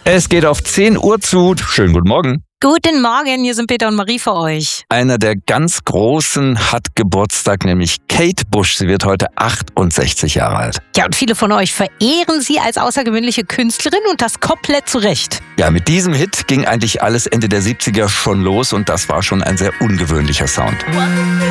Es geht auf 10 Uhr zu. Schönen guten Morgen. Guten Morgen, hier sind Peter und Marie für euch. Einer der ganz Großen hat Geburtstag, nämlich Kate Bush. Sie wird heute 68 Jahre alt. Ja, und viele von euch verehren sie als außergewöhnliche Künstlerin und das komplett zu Recht. Ja, mit diesem Hit ging eigentlich alles Ende der 70er schon los und das war schon ein sehr ungewöhnlicher Sound.